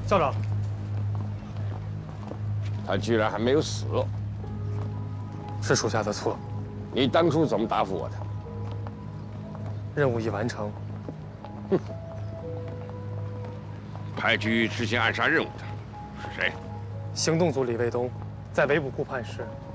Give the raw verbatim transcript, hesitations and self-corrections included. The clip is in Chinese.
校长， 他居然还没有死， 是属下的错。 你当初怎么答复我的？ 任务已完成。 哼！派去执行暗杀任务的是谁？ 行动组李卫东，在围捕顾盼时